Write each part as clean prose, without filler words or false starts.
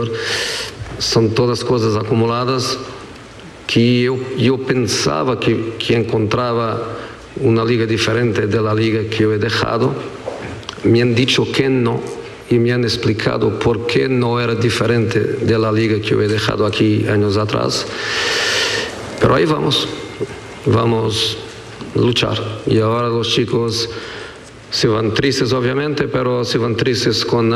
entrenador. Son todas cosas acumuladas que yo pensaba que encontraba una liga diferente de la liga que yo he dejado. Me han dicho que no y me han explicado por qué no era diferente de la liga que yo he dejado aquí años atrás. Pero ahí vamos a luchar. Y ahora los chicos se van tristes obviamente, pero se van tristes con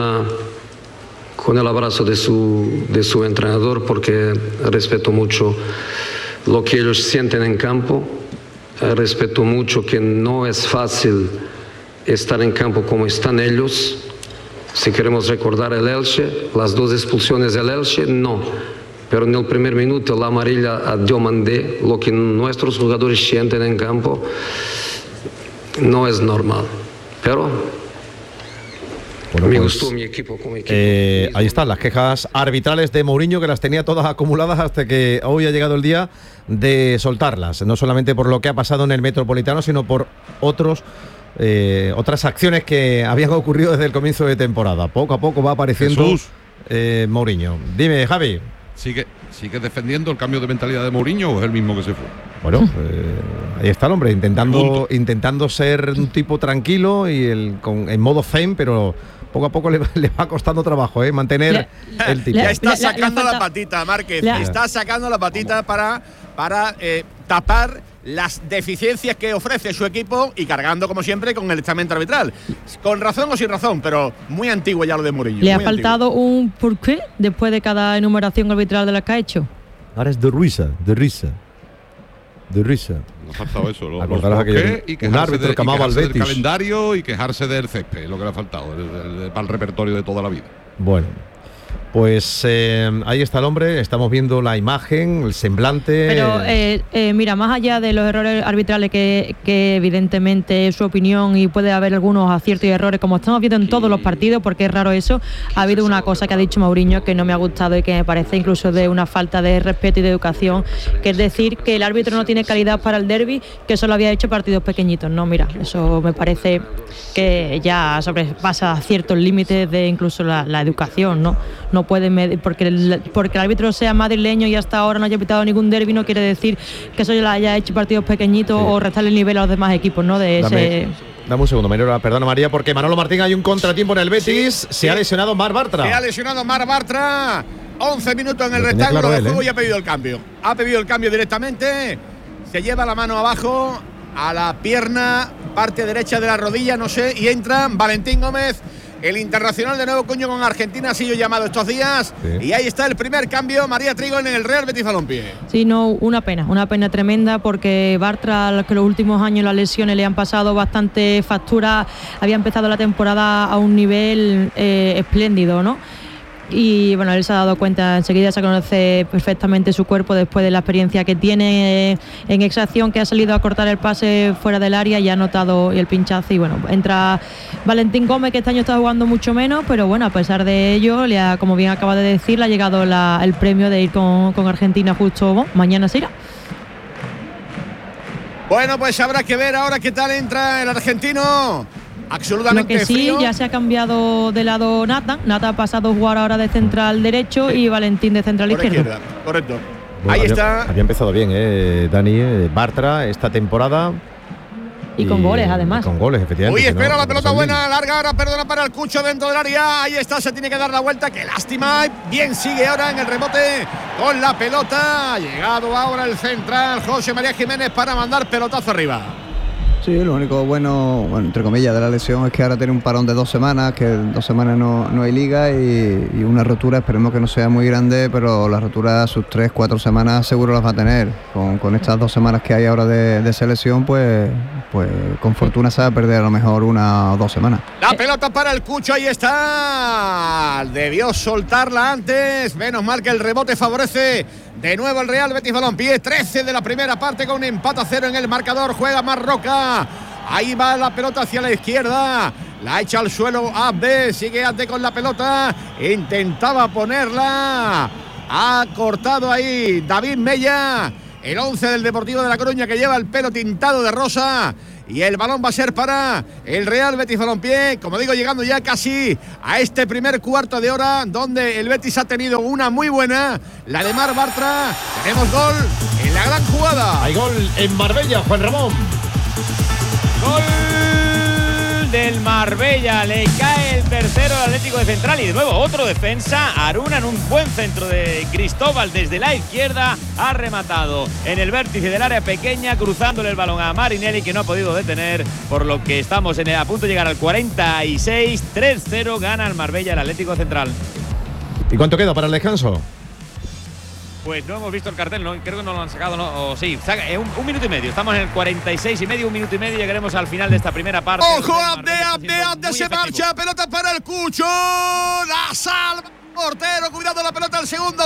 el abrazo de su entrenador, porque respeto mucho lo que ellos sienten en campo, respeto mucho que no es fácil estar en campo como están ellos. Si queremos recordar el Elche, las 2 expulsiones del Elche, no, pero en el primer minuto la amarilla a Diomandé, lo que nuestros jugadores sienten en campo, no es normal, pero bueno, me pues, gustó mi equipo como equipo. Ahí están las quejas arbitrales de Mourinho, que las tenía todas acumuladas hasta que hoy ha llegado el día de soltarlas, no solamente por lo que ha pasado en el Metropolitano, sino por otras acciones que habían ocurrido desde el comienzo de temporada. Poco a poco va apareciendo Mourinho. Dime, Javi. ¿Sigue defendiendo el cambio de mentalidad de Mourinho o es el mismo que se fue? Bueno, ahí está el hombre, intentando ser un tipo tranquilo y en modo zen, pero poco a poco le va costando trabajo, mantener el tipo. Ya está sacando la patita, Márquez. Está sacando la patita para tapar las deficiencias que ofrece su equipo y cargando, como siempre, con el estamento arbitral. Con razón o sin razón, pero muy antiguo ya lo de Mourinho. ¿Le ha faltado un por qué después de cada enumeración arbitral de la que ha hecho? Ahora es de risa. No ha faltado eso. Un árbitro que amaba al Betis. Del calendario y quejarse del césped, lo que le ha faltado, para el repertorio de toda la vida. Bueno, pues ahí está el hombre, estamos viendo la imagen, el semblante. Pero mira, más allá de los errores arbitrales que evidentemente es su opinión y puede haber algunos aciertos y errores, como estamos viendo en todos los partidos, porque es raro eso, ha habido una cosa que ha dicho Mourinho que no me ha gustado y que me parece incluso de una falta de respeto y de educación, que es decir que el árbitro no tiene calidad para el derbi, que solo había hecho partidos pequeñitos. No, mira, eso me parece que ya sobrepasa ciertos límites de incluso la educación, no puede medir, porque el árbitro sea madrileño y hasta ahora no haya pitado ningún derbi, no quiere decir que eso ya haya hecho partidos pequeñitos o restarle el nivel a los demás equipos, ¿no? Dame un segundo, perdona María, porque Manolo Martín, hay un contratiempo en el Betis. Se ha lesionado Marc Bartra. 11 minutos en el rectángulo de juego y ha pedido el cambio. Ha pedido el cambio directamente. Se lleva la mano abajo a la pierna, parte derecha de la rodilla, no sé, y entra Valentín Gómez, el internacional de nuevo cuño con Argentina, ha sido llamado estos días. Sí. Y ahí está el primer cambio, María Trigo, en el Real Betis Balompié. Sí, no, una pena tremenda, porque Bartra, que los últimos años las lesiones le han pasado bastante factura, había empezado la temporada a un nivel espléndido, ¿no? Y bueno, él se ha dado cuenta, enseguida se conoce perfectamente su cuerpo después de la experiencia que tiene en exacción, que ha salido a cortar el pase fuera del área y ha notado el pinchazo. Y bueno, entra Valentín Gómez, que este año está jugando mucho menos, pero bueno, a pesar de ello, como bien acaba de decir, le ha llegado el premio de ir con Argentina justo mañana se irá. Bueno, pues habrá que ver ahora qué tal entra el argentino. Absolutamente lo que sí, frío. Ya se ha cambiado de lado Nata ha pasado a jugar ahora de central derecho y Valentín de central izquierdo. Correcto. Bueno, ahí está. Había empezado bien, Dani, Bartra esta temporada. Y con goles, además. Con goles, efectivamente. Uy, espera la pelota buena, larga ahora, perdona, para el Cucho dentro del área. Ahí está, se tiene que dar la vuelta. Qué lástima. Bien sigue ahora en el rebote con la pelota. Ha llegado ahora el central José María Jiménez para mandar pelotazo arriba. Sí, lo único bueno, entre comillas, de la lesión es que ahora tiene un parón de 2 semanas, que 2 semanas no hay liga y una rotura, esperemos que no sea muy grande, pero la rotura sus 3-4 semanas seguro las va a tener. Con estas 2 semanas que hay ahora de selección, pues con fortuna se va a perder a lo mejor 1 o 2 semanas. La pelota para el Cucho, ahí está. Debió soltarla antes, menos mal que el rebote favorece de nuevo el Real Betis Balompié. 13 de la primera parte con un empate a 0 en el marcador. Juega Marroca. Ahí va la pelota hacia la izquierda. La echa al suelo Abde. Sigue Abde con la pelota. Intentaba ponerla. Ha cortado ahí David Mella. El 11 del Deportivo de La Coruña, que lleva el pelo tintado de rosa y el balón va a ser para el Real Betis Balompié. Como digo, llegando ya casi a este primer cuarto de hora, donde el Betis ha tenido una muy buena, la de Marc Bartra. Tenemos gol en la gran jugada. Hay gol en Marbella, Juan Ramón. Gol del Marbella, le cae el tercero al Atlético de Central y de nuevo otro defensa, Aruna, en un buen centro de Cristóbal desde la izquierda, ha rematado en el vértice del área pequeña, cruzándole el balón a Marinelli, que no ha podido detener, por lo que estamos a punto de llegar al 46, 3-0, gana el Marbella el Atlético de Central. ¿Y cuánto queda para el descanso? Pues no hemos visto el cartel, no, creo que no lo han sacado, ¿no? O sí, un minuto y medio. Estamos en el 46 y medio, un minuto y medio. Llegaremos al final de esta primera parte. ¡Ojo! Abde se marcha. Pelota para el Cucho. La salva. Portero, cuidado la pelota al segundo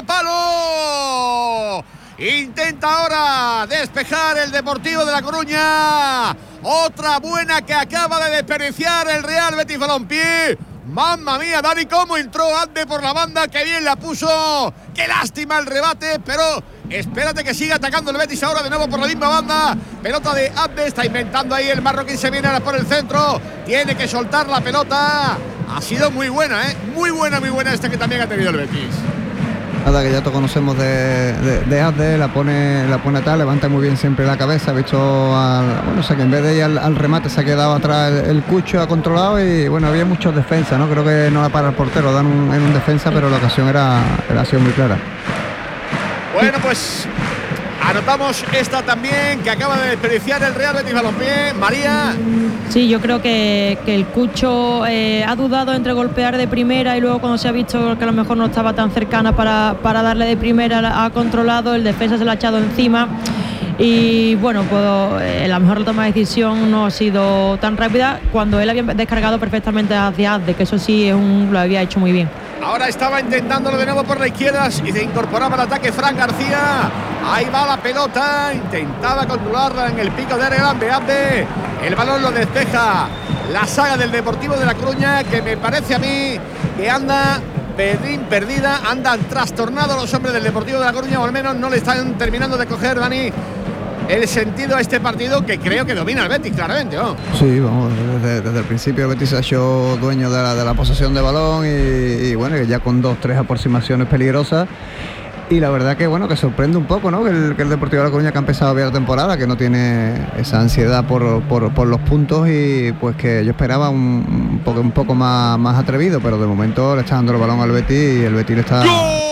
palo. Intenta ahora despejar el Deportivo de La Coruña. Otra buena que acaba de desperdiciar el Real Betis Balompié. Mamma mía, Dani, cómo entró Abde por la banda, que bien la puso. Qué lástima el rebate, pero espérate que siga atacando el Betis ahora de nuevo por la misma banda. Pelota de Abde, está inventando ahí el marroquín, se viene ahora por el centro. Tiene que soltar la pelota. Ha sido muy buena, muy buena esta que también ha tenido el Betis. Nada, que ya todos conocemos de Abde, la pone atrás, levanta muy bien siempre la cabeza, ha visto que en vez de ir al remate se ha quedado atrás el Cucho, ha controlado y bueno, había muchos defensas, ¿no? Creo que no la para el portero, dan en un defensa, pero la ocasión ha sido muy clara. Bueno, pues anotamos esta también que acaba de desperdiciar el Real Betis Balompié. María. Sí, yo creo que el Cucho ha dudado entre golpear de primera y luego cuando se ha visto que a lo mejor no estaba tan cercana para darle de primera, ha controlado, el defensa se la ha echado encima y bueno, pues a lo mejor la toma de decisión no ha sido tan rápida cuando él había descargado perfectamente hacia Abde, que eso sí lo había hecho muy bien. Ahora estaba intentándolo de nuevo por la izquierda y se incorporaba al ataque Fran García. Ahí va la pelota, intentaba controlarla en el pico de área de Abde. El balón lo despeja la saga del Deportivo de La Coruña, que me parece a mí que anda perdida, andan trastornados los hombres del Deportivo de La Coruña, o al menos no le están terminando de coger, Dani, el sentido a este partido, que creo que domina el Betis claramente, ¿no? Sí, vamos, desde el principio el Betis se ha hecho dueño de la posesión de balón y bueno, ya con 2-3 aproximaciones peligrosas. Y la verdad que bueno, que sorprende un poco, ¿no? Que el Deportivo de La Coruña, que ha empezado bien la temporada, que no tiene esa ansiedad por los puntos, y pues que yo esperaba un poco más atrevido, pero de momento le está dando el balón al Betis y el Betis le está...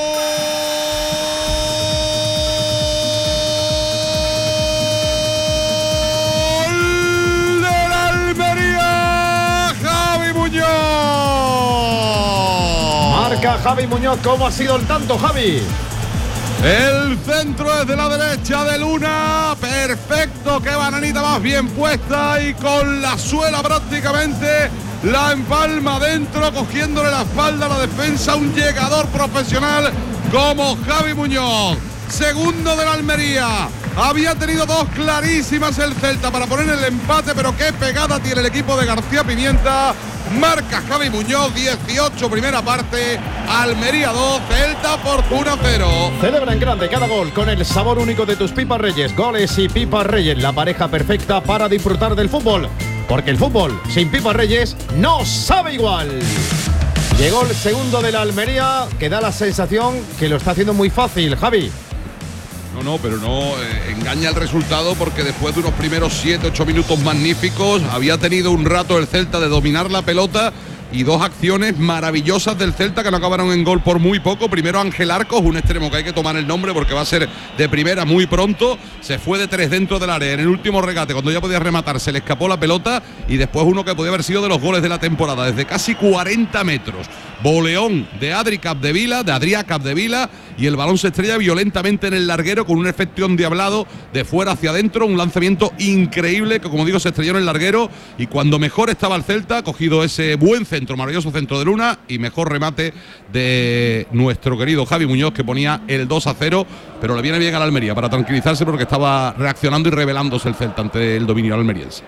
Javi Muñoz, ¿cómo ha sido el tanto, Javi? El centro es de la derecha de Luna, perfecto, qué bananita más bien puesta y con la suela prácticamente la empalma dentro, cogiéndole la espalda a la defensa, un llegador profesional como Javi Muñoz, segundo de la Almería. Había tenido dos clarísimas el Celta para poner el empate, pero qué pegada tiene el equipo de García Pimienta. Marca Javi Muñoz, 18 primera parte, Almería 2, Celta Fortuna 0. Celebra en grande cada gol con el sabor único de tus Pipas Reyes. Goles y Pipas Reyes, la pareja perfecta para disfrutar del fútbol. Porque el fútbol sin Pipas Reyes no sabe igual. Llegó el segundo de la Almería, que da la sensación que lo está haciendo muy fácil, Javi. No, pero no engaña el resultado, porque después de unos primeros 7-8 minutos magníficos había tenido un rato el Celta de dominar la pelota y dos acciones maravillosas del Celta que no acabaron en gol por muy poco. Primero Ángel Arcos, un extremo que hay que tomar el nombre porque va a ser de primera muy pronto, se fue de 3 dentro del área en el último regate cuando ya podía rematar, se le escapó la pelota, y después uno que podía haber sido de los goles de la temporada desde casi 40 metros, voleón de Adrià Capdevila, y el balón se estrella violentamente en el larguero con un efecto endiablado de fuera hacia adentro, un lanzamiento increíble que, como digo, se estrelló en el larguero, y cuando mejor estaba el Celta, ha cogido ese buen centro, maravilloso centro de Luna, y mejor remate de nuestro querido Javi Muñoz, que ponía el 2-0, pero le viene bien a la Almería para tranquilizarse porque estaba reaccionando y rebelándose el Celta ante el dominio almeriense.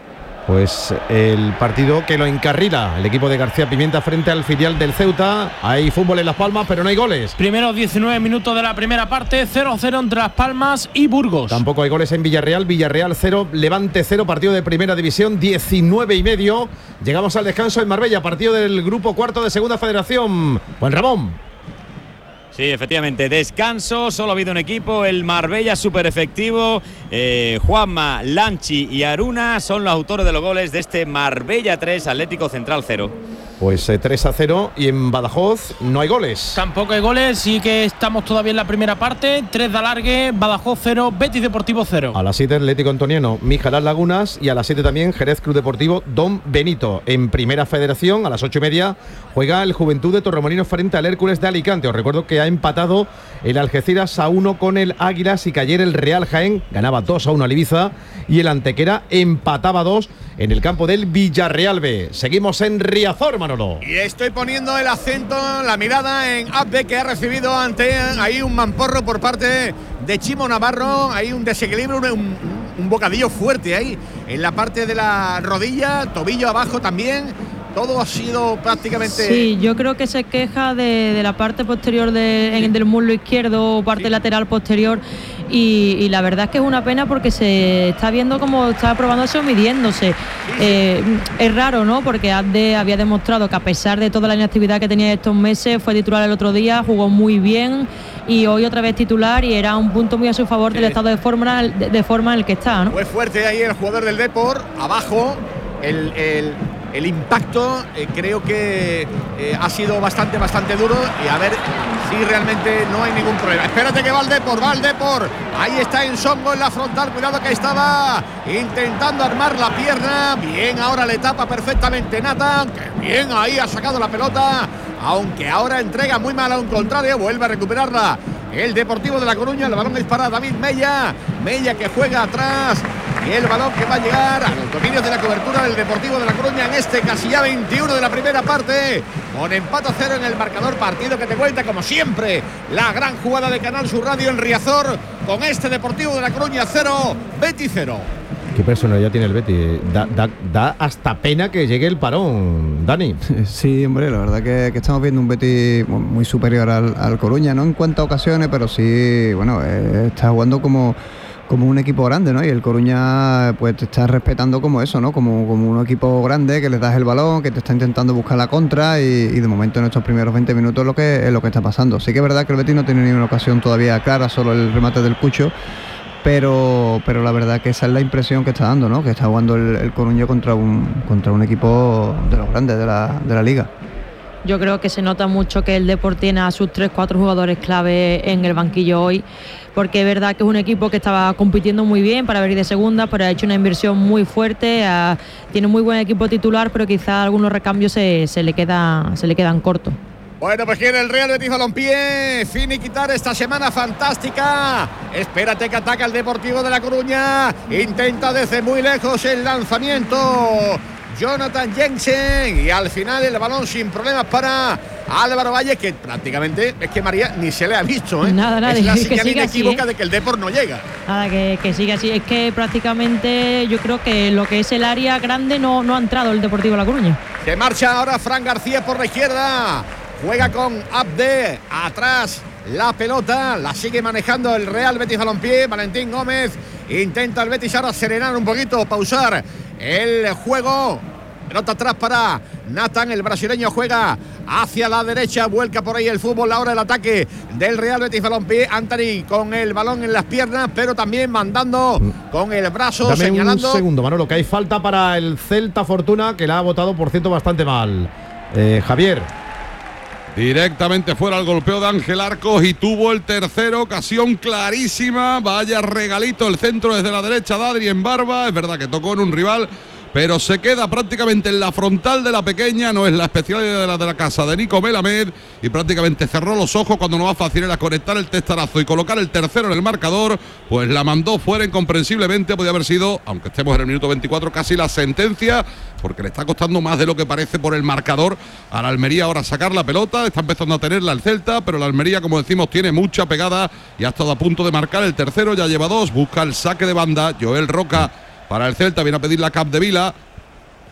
Pues el partido que lo encarrila el equipo de García Pimienta frente al filial del Ceuta. Hay fútbol en Las Palmas, pero no hay goles. Primeros 19 minutos de la primera parte, 0-0 entre Las Palmas y Burgos. Tampoco hay goles en Villarreal. Villarreal 0, Levante 0, partido de primera división, 19:30. Llegamos al descanso en Marbella, partido del grupo cuarto de Segunda Federación. Juan Ramón. Sí, efectivamente, descanso, solo ha habido un equipo, el Marbella, súper efectivo. Juanma, Lanchi y Aruna son los autores de los goles de este Marbella 3, Atlético Central 0. Pues 3-0 y en Badajoz no hay goles. Tampoco hay goles, sí que estamos todavía en la primera parte. 3 de alargue, Badajoz 0, Betis Deportivo 0. A las 7 Atlético Antoniano, Mijalas Lagunas, y a las 7 también Jerez Club Deportivo Don Benito. En Primera Federación, a las 8:30, juega el Juventud de Torremolinos frente al Hércules de Alicante. Os recuerdo que ha empatado el Algeciras a 1 con el Águilas y que ayer el Real Jaén ganaba 2-1 al Ibiza y el Antequera empataba 2 en el campo del Villarreal B. Seguimos en Riazor, Manolo. Y estoy poniendo el acento, la mirada en Abde, que ha recibido ante ahí un mamporro por parte de Chimo Navarro. Hay un desequilibrio, un bocadillo fuerte ahí en la parte de la rodilla, tobillo abajo también. Todo ha sido prácticamente... Sí, yo creo que se queja de la parte posterior del muslo izquierdo o parte lateral posterior y la verdad es que es una pena porque se está viendo como está probándose o midiéndose. Es raro, ¿no? Porque Abde había demostrado que a pesar de toda la inactividad que tenía estos meses, fue titular el otro día, jugó muy bien y hoy otra vez titular y era un punto muy a su favor del estado de forma en el que está, ¿no? Fue fuerte ahí el jugador del Depor, abajo, el impacto creo que ha sido bastante duro y a ver si realmente no hay ningún problema. Espérate que va el Depor. Ahí está Ensongo en la frontal, cuidado que estaba intentando armar la pierna. Bien, ahora le tapa perfectamente Nathan, que bien ahí ha sacado la pelota, aunque ahora entrega muy mal a un contrario, vuelve a recuperarla el Deportivo de La Coruña. El balón es para David Mella que juega atrás. Y el balón que va a llegar a los dominios de la cobertura del Deportivo de La Coruña en este casi ya 21 de la primera parte, con empate a 0 en el marcador. Partido que te cuenta, como siempre, la gran jugada de Canal Sur Radio en Riazor, con este Deportivo de La Coruña 0, Betis 0. Qué personalidad tiene el Betis. Da hasta pena que llegue el parón, Dani. Sí, hombre, la verdad que estamos viendo un Betis muy superior al Coruña, no en cuanto a ocasiones, pero sí, bueno, está jugando como un equipo grande, ¿no? Y el Coruña pues te está respetando como eso, ¿no? Como un equipo grande que le das el balón, que te está intentando buscar la contra y de momento en estos primeros 20 minutos es lo que está pasando. Sí que es verdad que el Betis no tiene ni una ocasión todavía clara, solo el remate del Cucho, pero la verdad que esa es la impresión que está dando, ¿no? Que está jugando el Coruña contra un equipo de los grandes de la liga. Yo creo que se nota mucho que el Depor tiene a sus 3-4 jugadores clave en el banquillo hoy, porque es verdad que es un equipo que estaba compitiendo muy bien para venir de segunda, pero ha hecho una inversión muy fuerte, tiene muy buen equipo titular, pero quizá algunos recambios se le quedan cortos. Bueno, pues quiere el Real Betis Balompié finiquitar esta semana fantástica. Espérate que ataca el Deportivo de La Coruña, intenta desde muy lejos el lanzamiento Jonathan Jensen y al final el balón sin problemas para Álvaro Valle, que prácticamente es que María ni se le ha visto, ¿eh? Nada, es la señal inequívoca inequívoca de que el Depor no llega. Nada, que siga así. Es que prácticamente yo creo que lo que es el área grande no ha entrado el Deportivo de La Coruña. Se marcha ahora Fran García por la izquierda, juega con Abde atrás. La pelota la sigue manejando el Real Betis Balompié. Valentín Gómez intenta el Betis ahora serenar un poquito, pausar el juego. Pelota atrás para Nathan, el brasileño juega hacia la derecha, vuelca por ahí el fútbol, ahora el ataque del Real Betis Balompié. Anthony con el balón en las piernas, pero también mandando con el brazo. Dame señalando. Un segundo, Manolo, que hay falta para el Celta Fortuna, que la ha votado, por cierto, bastante mal. Javier. Directamente fuera el golpeo de Ángel Arcos y tuvo el tercero, ocasión clarísima. Vaya regalito el centro desde la derecha de Adrien Barba. Es verdad que tocó en un rival, pero se queda prácticamente en la frontal de la pequeña. No es la especialidad de la casa de Nico Melamed y prácticamente cerró los ojos cuando no va fácil era conectar el testarazo y colocar el tercero en el marcador. Pues la mandó fuera incomprensiblemente. Podía haber sido, aunque estemos en el minuto 24, casi la sentencia, porque le está costando más de lo que parece por el marcador a la Almería ahora sacar la pelota. Está empezando a tenerla el Celta, pero la Almería, como decimos, tiene mucha pegada y ha estado a punto de marcar el tercero. Ya lleva dos, busca el saque de banda Joel Roca para el Celta, viene a pedir la Capdevila,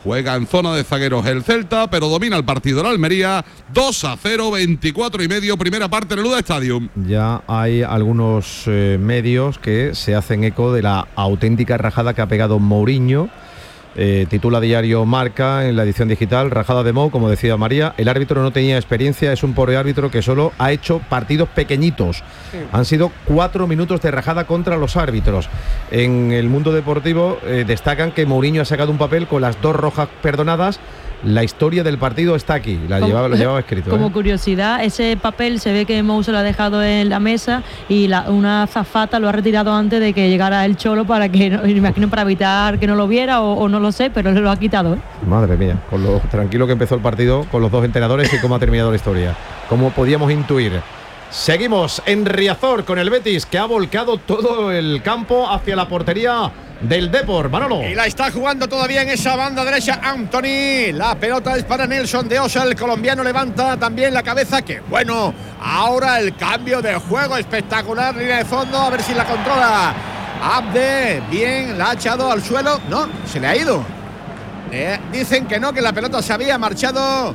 Juega en zona de zagueros el Celta, pero domina el partido la Almería. 2-0, 24 y medio, primera parte en el Luda Stadium. Ya hay algunos medios que se hacen eco de la auténtica rajada que ha pegado Mourinho. Titula diario Marca en la edición digital: rajada de Mou, como decía María, el árbitro no tenía experiencia, es un pobre árbitro que solo ha hecho partidos pequeñitos. Sí. Han sido 4 minutos de rajada contra los árbitros. En el mundo deportivo destacan que Mourinho ha sacado un papel con las 2 rojas perdonadas. La historia del partido está aquí, lo llevaba escrito. Como curiosidad, ese papel se ve que Mou se lo ha dejado en la mesa y una azafata lo ha retirado antes de que llegara el Cholo para que, me imagino, para evitar que no lo viera o no lo sé, pero lo ha quitado. Madre mía, con lo tranquilo que empezó el partido, con los 2 entrenadores y cómo ha terminado la historia. Como podíamos intuir. Seguimos en Riazor con el Betis, que ha volcado todo el campo hacia la portería del Depor. Manolo. Y la está jugando todavía en esa banda derecha Anthony. La pelota es para Nelson de Osa. El colombiano levanta también la cabeza. Que bueno, ahora el cambio de juego espectacular. Línea de fondo, a ver si la controla Abde. Bien, la ha echado al suelo. No, se le ha ido. Dicen que no, que la pelota se había marchado.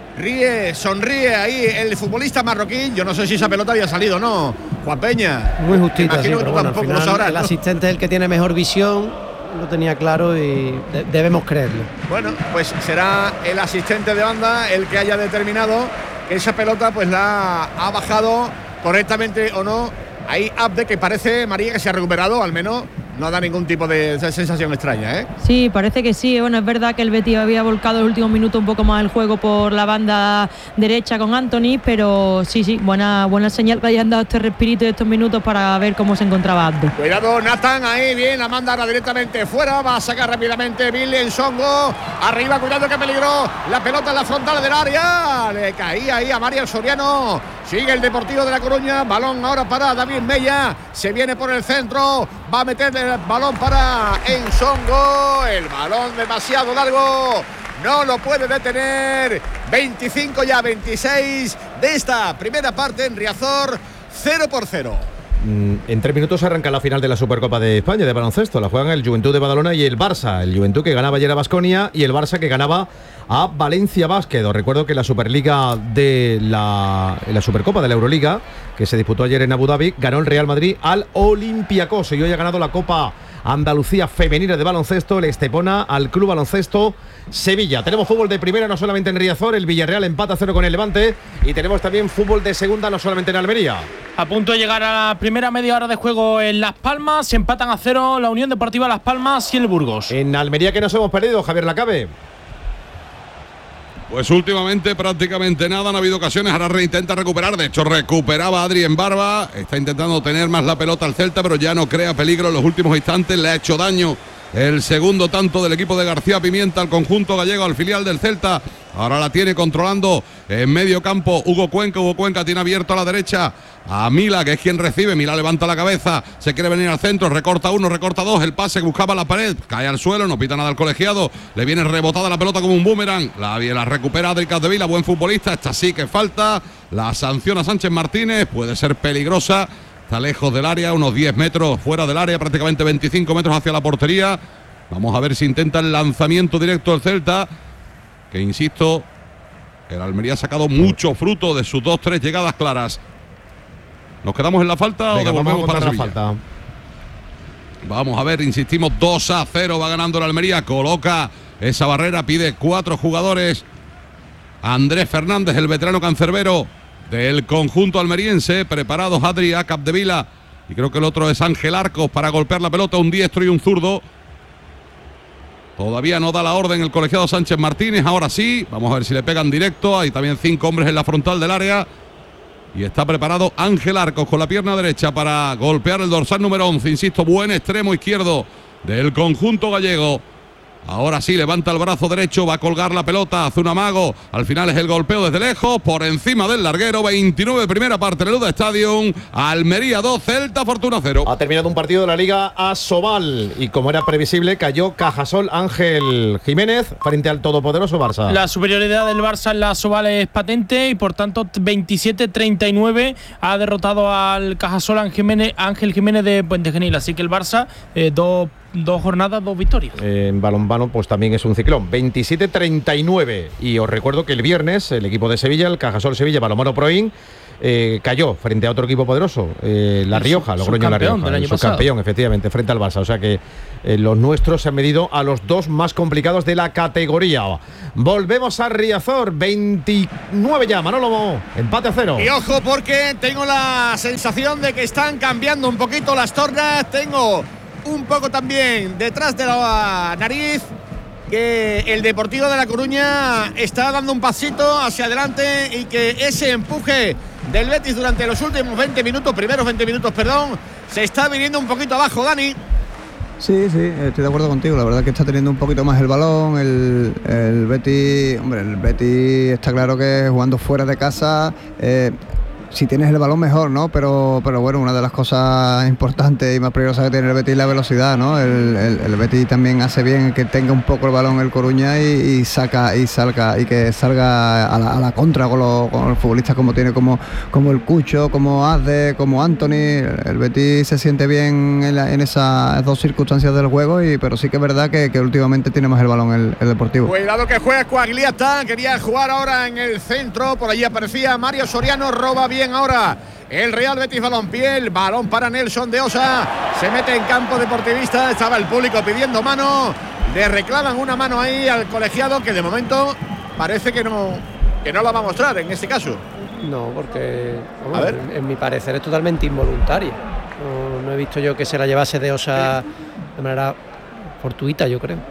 Sonríe ahí el futbolista marroquí. Yo no sé si esa pelota había salido o no, Juan Peña. Muy justita, sí, pero bueno, al final sabrás, el asistente es el que tiene mejor visión, lo tenía claro y debemos creerlo. Bueno, pues será el asistente de banda el que haya determinado que esa pelota pues la ha bajado correctamente o no. Ahí Abde, que parece, María, que se ha recuperado, al menos no da ningún tipo de sensación extraña, ¿eh? Sí, parece que sí. Bueno, es verdad que el Betis había volcado el último minuto un poco más el juego por la banda derecha con Anthony, pero sí, buena señal que hayan dado este respirito de estos minutos para ver cómo se encontraba Abde. Cuidado, Nathan, ahí bien, la manda ahora directamente fuera, va a sacar rápidamente Billy en Songo, arriba, cuidado que peligró, la pelota en la frontal del área, le caía ahí a Mario Soriano, sigue el Deportivo de La Coruña, balón ahora para David Mella, se viene por el centro, va a meter el balón para Ensongo, el balón demasiado largo, no lo puede detener. 25 ya 26 de esta primera parte en Riazor, 0-0. En 3 minutos arranca la final de la Supercopa de España de baloncesto. La juegan el Juventud de Badalona y el Barça. El Juventud que ganaba ayer a Baskonia y el Barça que ganaba a Valencia Basket. Os recuerdo que la Superliga de la Supercopa de la Euroliga, que se disputó ayer en Abu Dhabi, ganó el Real Madrid al Olympiacos y hoy ha ganado la Copa Andalucía Femenina de baloncesto, el Estepona al Club Baloncesto Sevilla. Tenemos fútbol de primera no solamente en Riazor, el Villarreal empata 0 con el Levante, y tenemos también fútbol de segunda no solamente en Almería. A punto de llegar a la primera media hora de juego en Las Palmas, se empatan a 0 la Unión Deportiva Las Palmas y el Burgos. En Almería, que nos hemos perdido, Javier Lacabe. Pues últimamente prácticamente nada, han habido ocasiones, ahora intenta recuperar, de hecho recuperaba Adri en Barba, está intentando tener más la pelota al Celta, pero ya no crea peligro en los últimos instantes, le ha hecho daño el segundo tanto del equipo de García Pimienta al conjunto gallego, al filial del Celta. Ahora la tiene controlando en medio campo Hugo Cuenca tiene abierto a la derecha a Mila, que es quien recibe. Mila levanta la cabeza, se quiere venir al centro, recorta uno, recorta dos, el pase buscaba la pared, cae al suelo, no pita nada al colegiado, le viene rebotada la pelota como un boomerang, la recupera Adri Capdevila, buen futbolista, esta sí que falta, la sanciona Sánchez Martínez, puede ser peligrosa, está lejos del área, unos 10 metros fuera del área, prácticamente 25 metros hacia la portería. Vamos a ver si intenta el lanzamiento directo del Celta, que insisto, el Almería ha sacado mucho fruto de sus 2-3 llegadas claras. ¿Nos quedamos en la falta? Venga, o devolvemos para la falta? Vamos a ver, insistimos, 2-0 va ganando el Almería, coloca esa barrera, pide 4 jugadores. Andrés Fernández, el veterano cancerbero del conjunto almeriense, preparados Adri a Capdevila, y creo que el otro es Ángel Arcos para golpear la pelota, un diestro y un zurdo. Todavía no da la orden el colegiado Sánchez Martínez, ahora sí, vamos a ver si le pegan directo, hay también 5 hombres en la frontal del área. Y está preparado Ángel Arcos con la pierna derecha para golpear el dorsal número 11. Insisto, buen extremo izquierdo del conjunto gallego. Ahora sí, levanta el brazo derecho, va a colgar la pelota, hace un amago. Al final es el golpeo desde lejos, por encima del larguero. 29 primera parte en el Luda Stadium. Almería 2, Celta Fortuna 0. Ha terminado un partido de la Liga Asobal y, como era previsible, cayó Cajasol Ángel Jiménez frente al todopoderoso Barça. La superioridad del Barça en la Asobal es patente y, por tanto, 27-39 ha derrotado al Cajasol Ángel Jiménez de Puente Genil. Así que el Barça, 2 2 jornadas, 2 victorias. En balonmano pues también es un ciclón. 27-39. Y os recuerdo que el viernes el equipo de Sevilla, el Cajasol Sevilla Balonmano Proin, cayó frente a otro equipo poderoso, La Rioja, Logroño La Rioja, del año su pasado. campeón, efectivamente, frente al Barça. O sea que los nuestros se han medido a los 2 más complicados de la categoría. Volvemos a Riazor, 29 ya, Manolo, empate a 0. Y ojo, porque tengo la sensación de que están cambiando un poquito las tornas. Tengo un poco también detrás de la nariz que el Deportivo de La Coruña está dando un pasito hacia adelante y que ese empuje del Betis durante los últimos primeros 20 minutos, se está viniendo un poquito abajo, Dani. Sí, estoy de acuerdo contigo. La verdad que está teniendo un poquito más el balón. El Betis, el Betis está claro que jugando fuera de casa, si tienes el balón mejor, ¿no? Pero bueno, una de las cosas importantes y más peligrosas que tiene el Betis es la velocidad, ¿no? El Betis también hace bien que tenga un poco el balón el Coruña y salga y que salga a la contra con los futbolistas como tiene como el Cucho, como Azde, como Anthony. El Betis se siente bien en esas 2 circunstancias del juego, pero sí que es verdad que últimamente tiene más el balón el Deportivo. Cuidado que juega Coagliata, quería jugar ahora en el centro, por allí aparecía Mario Soriano, roba bien ahora el Real Betis Balompié, el balón para Nelson de Osa, se mete en campo deportivista, estaba el público pidiendo mano, le reclaman una mano ahí al colegiado que de momento parece que no la va a mostrar en este caso. No, porque en mi parecer es totalmente involuntaria. No he visto yo que se la llevase de Osa de manera fortuita, yo creo.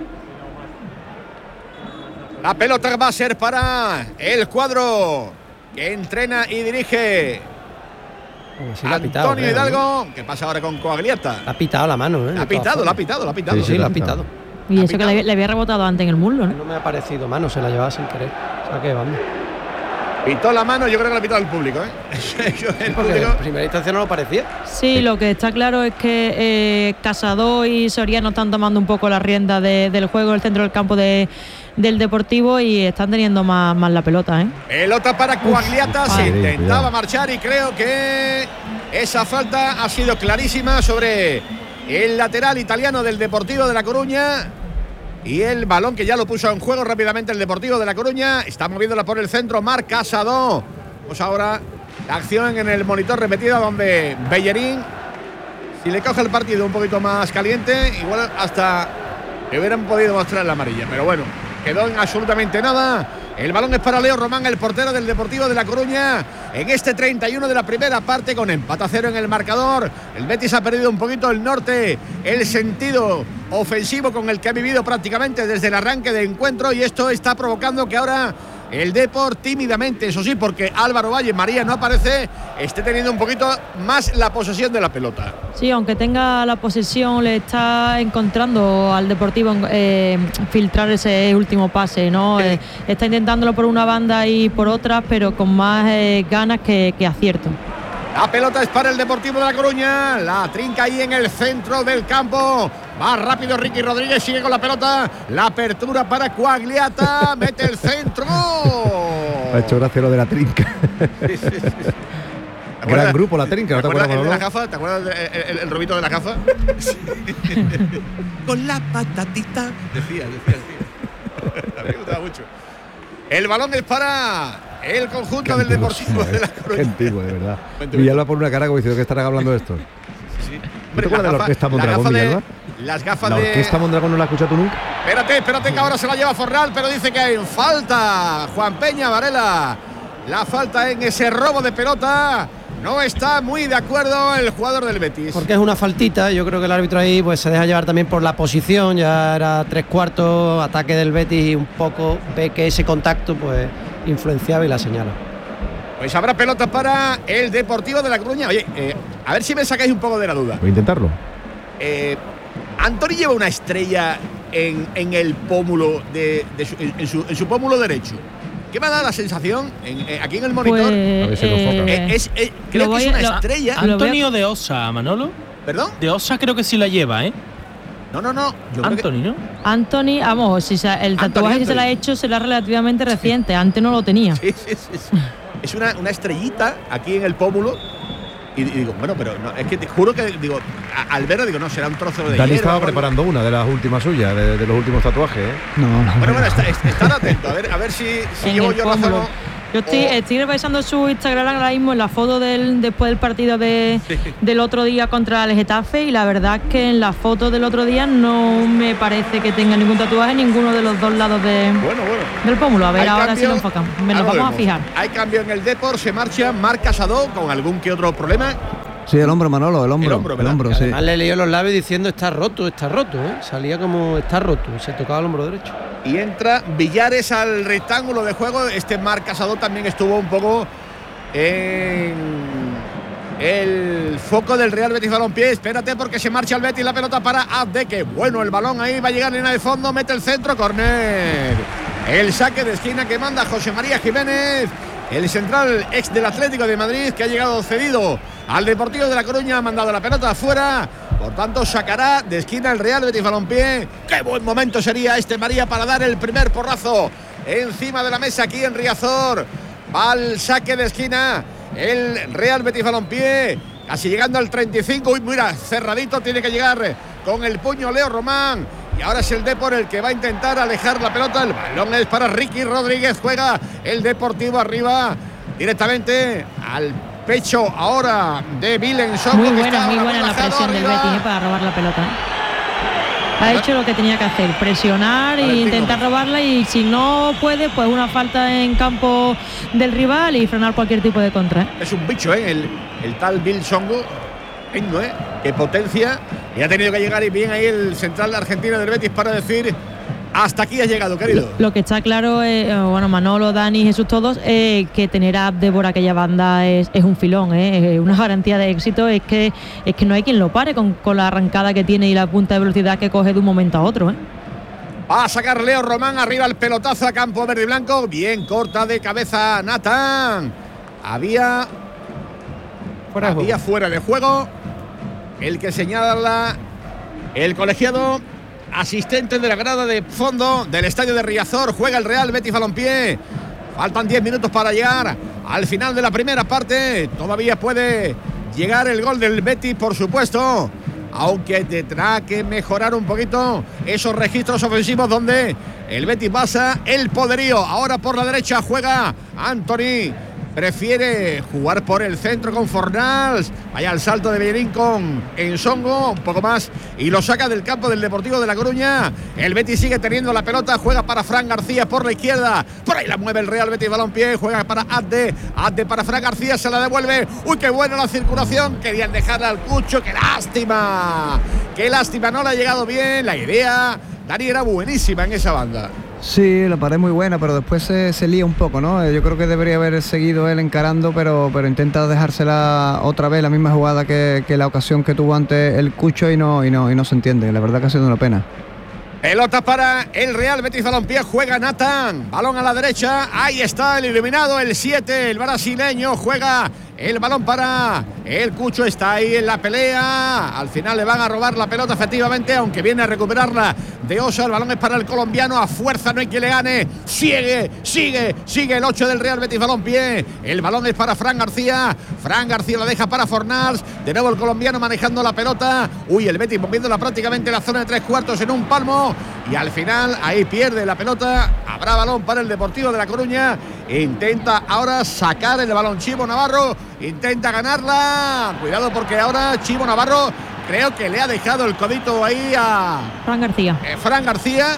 La pelota va a ser para el cuadro que entrena y dirige sí, Antonio Hidalgo. ¿Qué pasa ahora con Coagliata? Ha pitado la mano, La ha pitado. Sí, la ha pitado. Y eso que le había rebotado antes en el muslo, ¿no? No me ha parecido mano, se la llevaba sin querer. O sea que vamos. Pitó la mano, yo creo que la ha pitado el público, ¿eh? En primera instancia no lo parecía. Sí, lo que está claro es que Casado y Soriano están tomando un poco la rienda del juego, el centro del campo del Deportivo, y están teniendo más la pelota, ¿eh? Pelota para Coagliata, se intentaba cuidado. marchar y creo que esa falta ha sido clarísima sobre el lateral italiano del Deportivo de La Coruña. Y el balón que ya lo puso en juego rápidamente el Deportivo de La Coruña. Está moviéndola por el centro Marc Casado. Pues ahora la acción en el monitor repetida donde Bellerín, si le coge el partido un poquito más caliente, igual hasta le hubieran podido mostrar la amarilla. Pero bueno, quedó en absolutamente nada. El balón es para Leo Román, el portero del Deportivo de La Coruña, en este 31 de la primera parte, con empate a 0 en el marcador. El Betis ha perdido un poquito el norte, el sentido ofensivo con el que ha vivido prácticamente desde el arranque de encuentro, y esto está provocando que ahora el Depor tímidamente, eso sí, porque Álvaro Valle, María no aparece, esté teniendo un poquito más la posesión de la pelota. Sí, aunque tenga la posesión, le está encontrando al Deportivo filtrar ese último pase, ¿no? Está intentándolo por una banda y por otra, pero con más ganas que acierto. La pelota es para el Deportivo de La Coruña, la trinca ahí en el centro del campo. Va rápido Ricky Rodríguez, sigue con la pelota. La apertura para Coagliata, mete el centro. Ha hecho gracia lo de la trinca. Sí. Gran grupo la trinca. ¿Te acuerdas de la gafa? ¿Te acuerdas el robito de la gafa? Sí. Con la patatita. Decía. A mí me gustaba mucho. El balón es para el conjunto del Deportivo de La Coruña. Qué antiguo, de verdad. Villalba pone una cara como diciendo que estarán hablando de esto. Sí. ¿Te acuerdas de la orquesta Mondragón, Villalba? Las gafas ¿La orquesta Mondragón no la has escuchado tú nunca? Espérate que ahora se la lleva Forral, pero dice que hay falta. Juan Peña Varela. La falta en ese robo de pelota. No está muy de acuerdo el jugador del Betis. Porque es una faltita, yo creo que el árbitro ahí pues se deja llevar también por la posición, ya era 3/4, ataque del Betis, y un poco ve que ese contacto pues influenciaba y la señala. Pues habrá pelota para el Deportivo de La Coruña. Oye, a ver si me sacáis un poco de la duda. Voy a intentarlo. Antoni lleva una estrella en el pómulo en su pómulo derecho. ¿Qué me ha dado la sensación aquí en el monitor? A ver si lo enfoca. Creo que es una estrella. Antonio de Osa, Manolo. ¿Perdón? De Osa creo que sí la lleva, ¿eh? No. Anthony, ¿no? Anthony, vamos, el tatuaje que se le ha hecho será relativamente reciente. Antes no lo tenía. Sí. Es una estrellita aquí en el pómulo. Y digo, bueno, pero no, es que te juro que digo, al verlo digo, no, será un trozo de Dani hierro, estaba preparando una de las últimas suyas, de los últimos tatuajes, ¿eh? No. Bueno, estad atento, a ver si llevo yo razón. Yo estoy revisando su Instagram ahora mismo en la foto después del partido del otro día contra el Getafe, y la verdad es que en la foto del otro día no me parece que tenga ningún tatuaje en ninguno de los dos lados del pómulo. A ver ahora si lo enfocamos. Nos vamos a fijar. Hay cambio en el Depor, se marcha Marc Casado con algún que otro problema. Sí, el hombro, Manolo, el hombro, sí. Además le leí los labios diciendo está roto, ¿eh? Salía como está roto, se tocaba el hombro derecho. Y entra Villares al rectángulo de juego. Marc Casado también estuvo un poco en el foco del Real Betis Balompié. Espérate porque se marcha el Betis, la pelota para Abde, que bueno el balón ahí, va a llegar en línea de fondo, mete el centro, córner. El saque de esquina que manda José María Jiménez, el central ex del Atlético de Madrid, que ha llegado cedido al Deportivo de La Coruña, ha mandado la pelota afuera. Por tanto, sacará de esquina el Real Betis Balompié. Qué buen momento sería María para dar el primer porrazo encima de la mesa aquí en Riazor. Va al saque de esquina el Real Betis Balompié, casi llegando al 35. Uy, mira, cerradito, tiene que llegar con el puño Leo Román. Y ahora es el Depor el que va a intentar alejar la pelota. El balón es para Ricky Rodríguez. Juega el Deportivo arriba directamente al pecho ahora de Vilenson. Muy buena la presión del Betis para robar la pelota. Ha hecho lo que tenía que hacer, presionar e intentar robarla, y si no puede, pues una falta en campo del rival y frenar cualquier tipo de contra. Es un bicho, el tal Bill Songo, que potencia, y ha tenido que llegar y bien ahí el central argentino del Betis para decir: hasta aquí has llegado, querido. Lo que está claro es, Manolo, Dani, Jesús, todos, que tener a Abde por aquella banda es un filón, una garantía de éxito. Es que no hay quien lo pare con la arrancada que tiene y la punta de velocidad que coge de un momento a otro. Va a sacar Leo Román arriba el pelotazo a campo verde y blanco. Bien corta de cabeza Natán. Había fuera de juego. El que señala el colegiado asistente de la grada de fondo del estadio de Riazor. Juega el Real Betis Balompié. Faltan 10 minutos para llegar al final de la primera parte. Todavía puede llegar el gol del Betis, por supuesto, aunque tendrá que mejorar un poquito esos registros ofensivos donde el Betis basa el poderío. Ahora por la derecha juega Anthony. Prefiere jugar por el centro con Fornals. Vaya al salto de Bellerín con Ensongo, un poco más, y lo saca del campo del Deportivo de La Coruña. El Betis sigue teniendo la pelota, juega para Fran García por la izquierda. Por ahí la mueve el Real Betis Balompié, juega para Abde para Fran García, se la devuelve. Uy, qué buena la circulación. Querían dejarla al Cucho, qué lástima, no le ha llegado bien. La idea, Dani, era buenísima en esa banda. Sí, la pared muy buena, pero después se lía un poco, ¿no? Yo creo que debería haber seguido él encarando, pero intenta dejársela otra vez, la misma jugada que la ocasión que tuvo antes el Cucho, y no se entiende. La verdad que ha sido una pena. Pelota para el Real Betis Balompié, juega Natán, balón a la derecha, ahí está el iluminado, el 7, el brasileño, juega el balón para el Cucho, está ahí en la pelea, al final le van a robar la pelota efectivamente, aunque viene a recuperarla de Osa. El balón es para el colombiano, a fuerza no hay quien le gane, sigue el 8 del Real Betis Balompié, el balón es para Fran García la deja para Fornals, de nuevo el colombiano manejando la pelota, el Betis moviéndola prácticamente en la zona de 3/4 en un palmo, y al final ahí pierde la pelota. Habrá balón para el Deportivo de La Coruña, intenta ahora sacar el balón Chivo Navarro, intenta ganarla, cuidado porque ahora Chivo Navarro creo que le ha dejado el codito ahí a Fran García,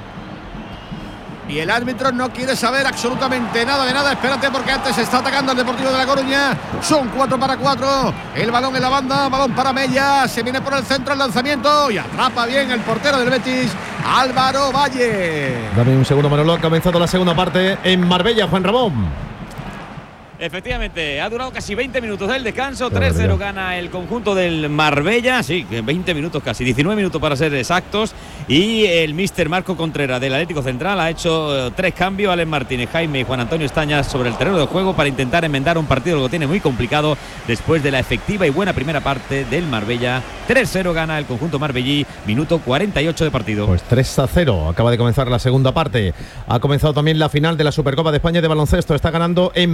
y el árbitro no quiere saber absolutamente nada de nada. Espérate porque antes se está atacando al Deportivo de La Coruña, son 4-4, el balón en la banda, balón para Mella, se viene por el centro el lanzamiento y atrapa bien el portero del Betis, Álvaro Valle. Dame un segundo, Manolo, ha comenzado la segunda parte en Marbella, Juan Ramón. Efectivamente, ha durado casi 20 minutos del descanso, 3-0 gana el conjunto del Marbella, sí, 20 minutos casi, 19 minutos para ser exactos, y el míster Marco Contreras del Atlético Central ha hecho 3 cambios, Alex Martínez, Jaime y Juan Antonio Estañas sobre el terreno de juego para intentar enmendar un partido que lo tiene muy complicado después de la efectiva y buena primera parte del Marbella. 3-0 gana el conjunto marbellí, minuto 48 de partido. Pues 3-0, acaba de comenzar la segunda parte, ha comenzado también la final de la Supercopa de España de baloncesto, está ganando en Badalona el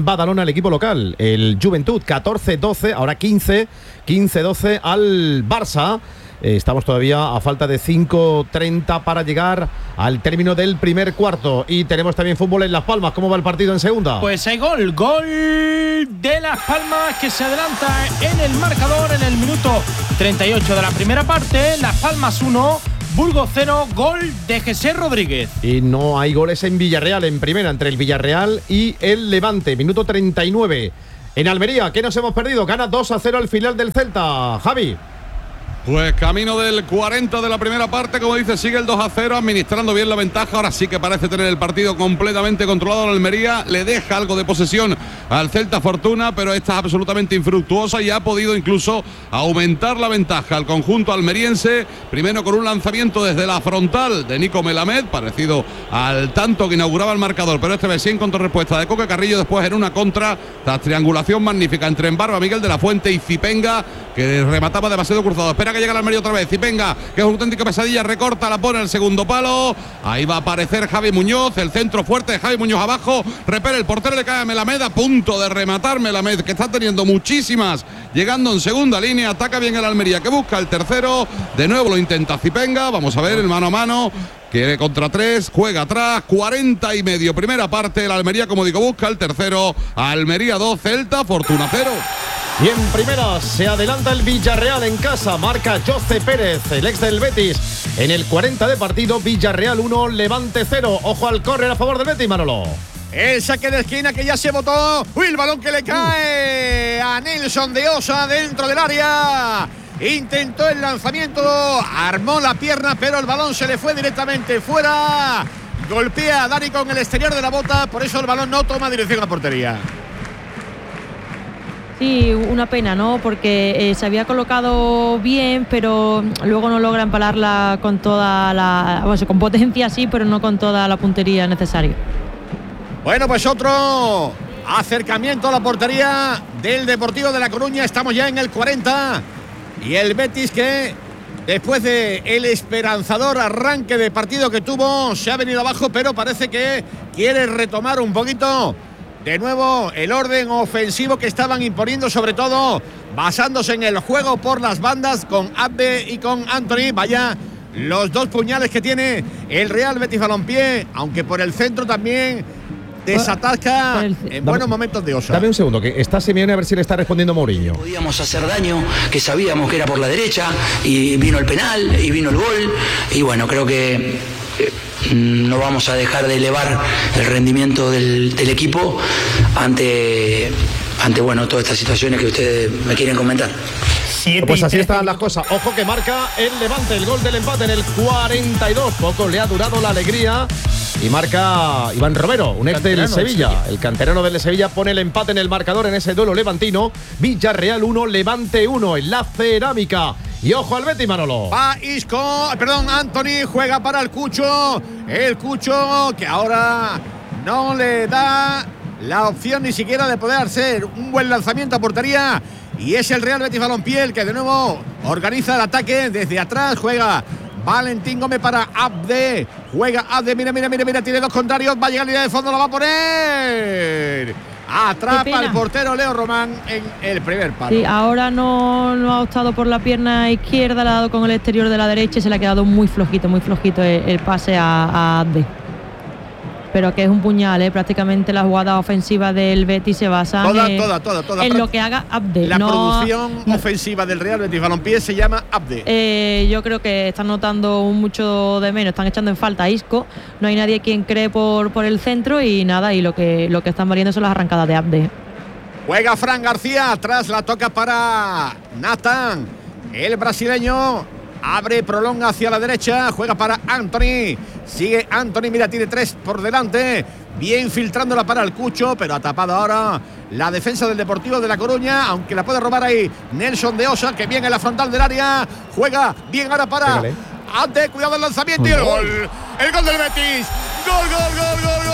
al equipo local, el Juventud, 14-12, ahora 15-12 al Barça. Estamos todavía a falta de 5:30 para llegar al término del primer cuarto. Y tenemos también fútbol en Las Palmas. ¿Cómo va el partido en segunda? Pues hay gol de Las Palmas, que se adelanta en el marcador en el minuto 38 de la primera parte. Las Palmas 1, Burgos 0, gol de Jesús Rodríguez. Y no hay goles en Villarreal, en primera, entre el Villarreal y el Levante. Minuto 39. En Almería, ¿qué nos hemos perdido? Gana 2-0 al final del Celta. Javi. Pues camino del 40 de la primera parte, como dice, sigue el 2-0, administrando bien la ventaja. Ahora sí que parece tener el partido completamente controlado la Almería. Le deja algo de posesión al Celta Fortuna, pero esta es absolutamente infructuosa y ha podido incluso aumentar la ventaja al conjunto almeriense. Primero con un lanzamiento desde la frontal de Nico Melamed, parecido al tanto que inauguraba el marcador, pero esta vez sí en contrarrespuesta de Coque Carrillo. Después en una contra, tras triangulación magnífica entre Embarba, Miguel de la Fuente y Zipenga, que remataba demasiado cruzado. Espera que llega la Almería otra vez. Zipenga, que es una auténtica pesadilla, recorta, la pone al segundo palo. Ahí va a aparecer Javi Muñoz, el centro fuerte de Javi Muñoz abajo. Repele el portero, le cae a Melamed, a punto de rematar Melamed, que está teniendo muchísimas, llegando en segunda línea. Ataca bien el Almería, que busca el tercero. De nuevo lo intenta Zipenga. Vamos a ver el mano a mano. Quiere contra 3, juega atrás, 40 y medio. Primera parte, el Almería, como digo, busca el tercero. Almería 2, Celta Fortuna 0. Y en primera se adelanta el Villarreal en casa, marca José Pérez, el ex del Betis. En el 40 de partido, Villarreal 1, Levante 0. Ojo al córner a favor del Betis, Manolo. El saque de esquina que ya se botó. Uy, el balón que le cae a Nelson de Osa dentro del área. Intentó el lanzamiento, armó la pierna, pero el balón se le fue directamente fuera. Golpea a Dani con el exterior de la bota, por eso el balón no toma dirección a portería. Sí, una pena, ¿no? Porque se había colocado bien, pero luego no logra empalarla con toda la... Bueno, con potencia sí, pero no con toda la puntería necesaria. Bueno, pues otro acercamiento a la portería del Deportivo de La Coruña. Estamos ya en el 40. Y el Betis, que después de el esperanzador arranque de partido que tuvo, se ha venido abajo, pero parece que quiere retomar un poquito de nuevo el orden ofensivo que estaban imponiendo, sobre todo basándose en el juego por las bandas con Abde y con Anthony. Vaya los dos puñales que tiene el Real Betis Balompié, aunque por el centro también desatasca en buenos momentos de Osa. Dame un segundo, que está Simeone, a ver si le está respondiendo Mourinho. Podíamos hacer daño, que sabíamos que era por la derecha, y vino el penal, y vino el gol, y bueno, creo que no vamos a dejar de elevar el rendimiento del equipo ante bueno, todas estas situaciones que ustedes me quieren comentar. Pues así están las cosas. Ojo que marca el Levante, el gol del empate en el 42. Poco le ha durado la alegría. Y marca Iván Romero, un ex del Sevilla. El canterano del Sevilla pone el empate en el marcador en ese duelo levantino. Villarreal 1, Levante 1 en la Cerámica. Y ojo al Betis, Manolo. Va Isco, perdón, Anthony juega para el Cucho. El Cucho que ahora no le da la opción ni siquiera de poder hacer un buen lanzamiento a portería. Y es el Real Betis Balompié el que de nuevo organiza el ataque desde atrás. Juega Valentín Gómez para Abde. Juega Abde, mira, tiene dos contrarios. Va a llegar la línea de fondo, la va a poner. Atrapa el portero Leo Román en el primer palo. Sí, ahora no ha optado por la pierna izquierda, le ha dado con el exterior de la derecha y se le ha quedado muy flojito el pase a Abde. Pero que es un puñal, prácticamente la jugada ofensiva del Betis se basa toda en lo que haga Abde. La producción ofensiva del Real Betis Balompié se llama Abde. Yo creo que están notando mucho de menos, están echando en falta a Isco. No hay nadie quien cree por el centro y nada, y lo que están valiendo son las arrancadas de Abde. Juega Fran García, atrás la toca para Nathan, el brasileño. Abre, prolonga hacia la derecha, juega para Anthony. Sigue Anthony, mira, tiene 3 por delante. Bien filtrándola para el Cucho, pero ha tapado ahora la defensa del Deportivo de La Coruña, aunque la puede robar ahí Nelson de Osa, que viene en la frontal del área. Juega bien ahora para Ante, cuidado el lanzamiento y el gol. El gol del Betis. Gol.